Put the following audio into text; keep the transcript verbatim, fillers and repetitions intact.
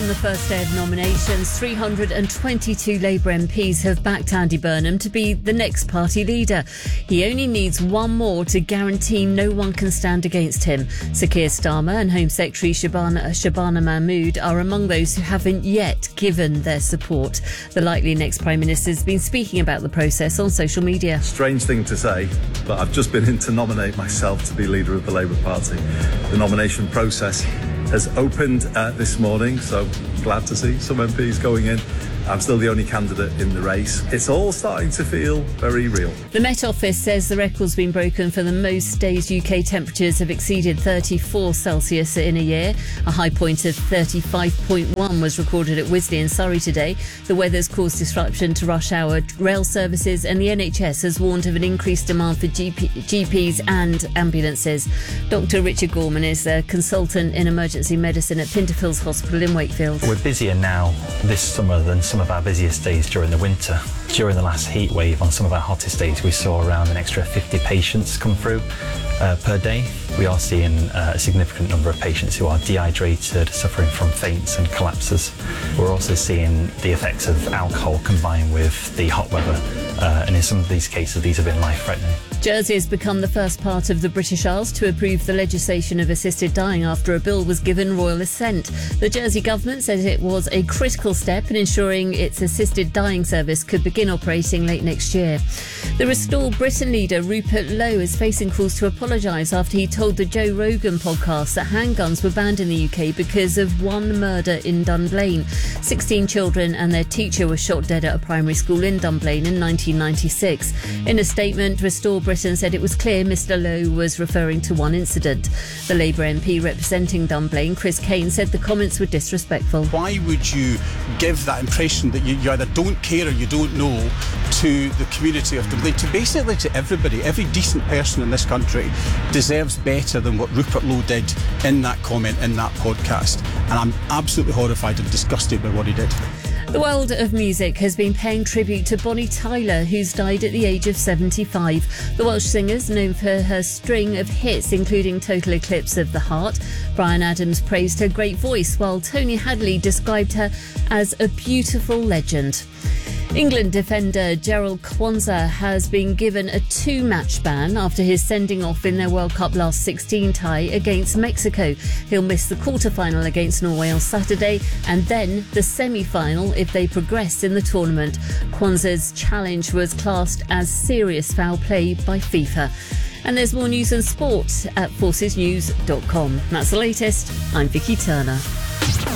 On the first day of nominations, three hundred twenty-two Labour M Ps have backed Andy Burnham to be the next party leader. He only needs one more to guarantee no one can stand against him. Sir Keir Starmer and Home Secretary Shabana, Shabana Mahmood are among those who haven't yet given their support. The likely next Prime Minister has been speaking about the process on social media. Strange thing to say, but I've just been in to nominate myself to be leader of the Labour Party. The nomination process has opened uh, this morning, so glad to see some M Ps going in. I'm still the only candidate in the race. It's all starting to feel very real. The Met Office says the record's been broken for the most days U K temperatures have exceeded thirty-four Celsius in a year. A high point of thirty-five point one was recorded at Wisley in Surrey today. The weather's caused disruption to rush hour rail services, and the N H S has warned of an increased demand for G P, G Ps and ambulances. Doctor Richard Gorman is a consultant in emergency medicine at Pinterfields Hospital in Wakefield. We're busier now this summer than some of our busiest days during the winter. During the last heat wave, on some of our hottest days, we saw around an extra fifty patients come through uh, per day. We are seeing uh, a significant number of patients who are dehydrated, suffering from faints and collapses. We're also seeing the effects of alcohol combined with the hot weather, uh, and in some of these cases, these have been life-threatening. Jersey has become the first part of the British Isles to approve the legislation of assisted dying after a bill was given royal assent. The Jersey government says it was a critical step in ensuring its assisted dying service could begin operating late next year. The Restore Britain leader Rupert Lowe is facing calls to apologise after he told the Joe Rogan podcast that handguns were banned in the U K because of one murder in Dunblane. sixteen children and their teacher were shot dead at a primary school in Dunblane in nineteen ninety-six. In a statement, Restore Britain said it was clear Mr Lowe was referring to one incident. The Labour M P representing Dunblane, Chris Kane, said the comments were disrespectful. Why would you give that impression that you, you either don't care or you don't know to the community of Dunblane, to basically to everybody? Every decent person in this country deserves better than what Rupert Lowe did in that comment, in that podcast. And I'm absolutely horrified and disgusted by what he did. The world of music has been paying tribute to Bonnie Tyler, who's died at the age of seventy-five. The Welsh singer's known for her string of hits, including Total Eclipse of the Heart. Bryan Adams praised her great voice, while Tony Hadley described her as a beautiful legend. England defender Gerald Kwanzaa has been given a two-match ban after his sending off in their World Cup last sixteen tie against Mexico. He'll miss the quarter-final against Norway on Saturday and then the semi-final if they progress in the tournament. Kwanzaa's challenge was classed as serious foul play by FIFA. And there's more news and sport at forces news dot com. That's the latest. I'm Vicky Turner.